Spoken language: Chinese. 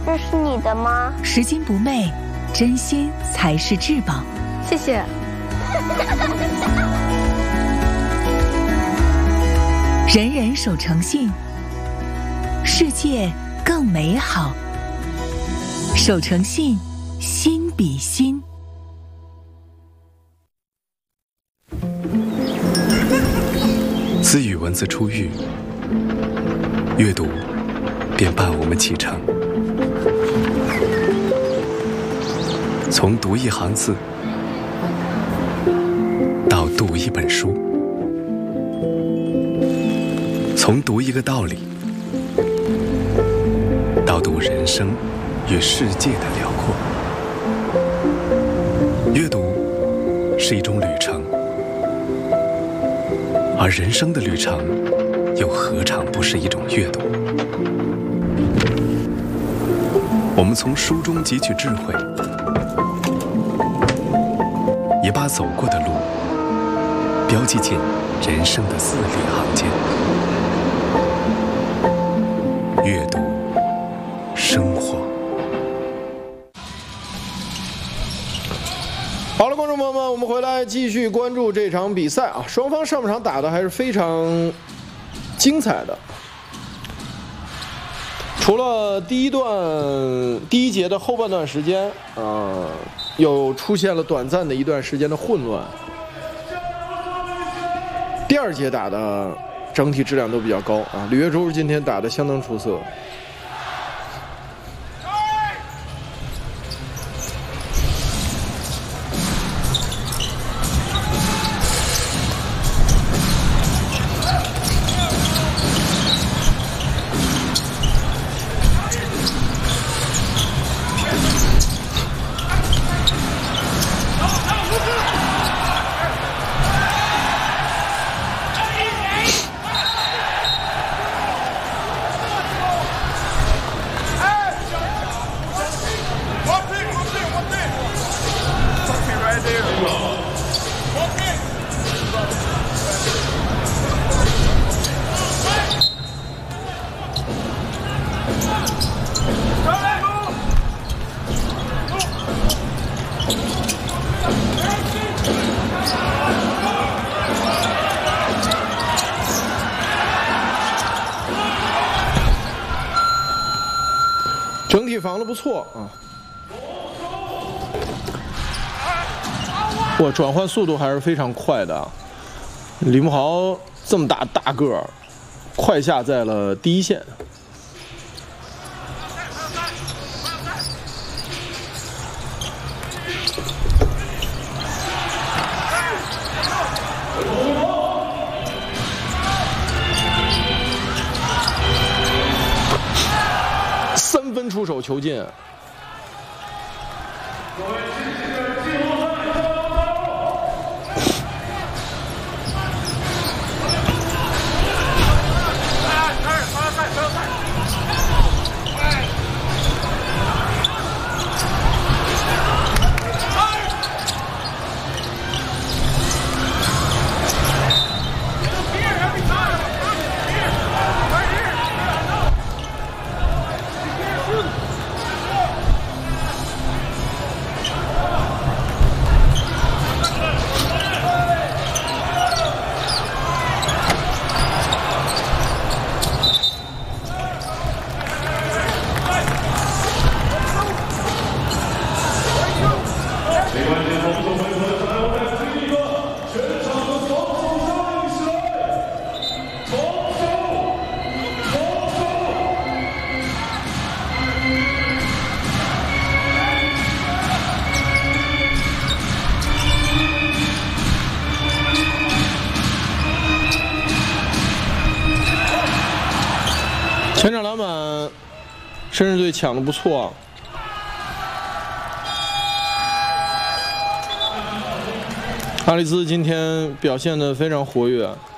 这是你的吗？ 拾金不昧，真心才是至宝。 谢谢。 人人守诚信，世界更美好。守诚信，心比心。 自语文字出狱，阅读便伴我们启程。从读一行字，到读一本书；从读一个道理，到读人生与世界的辽阔。阅读是一种旅程，而人生的旅程又何尝不是一种阅读？我们从书中汲取智慧，也把走过的路标记进人生的字里行间。阅读生活。 好了，观众朋友们，我们回来继续关注这场比赛啊！双方上半场打的还是非常精彩的。除了第一节的后半段时间，又出现了短暂的一段时间的混乱。第二节打的整体质量都比较高啊，吕月洲今天打得相当出色。整体防得不错啊！哇，转换速度还是非常快的啊！李慕豪这么大个儿，快下在了第一线。3分出手球进。前场篮板，绅士队抢得不错。阿里兹今天表现得非常活跃。